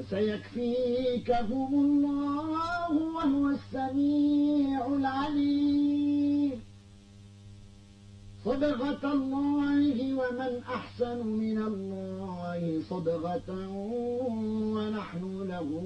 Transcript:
فسيكفيكهم الله وهو السميع العليم. صبغة الله ومن أحسن من الله صبغة ونحن له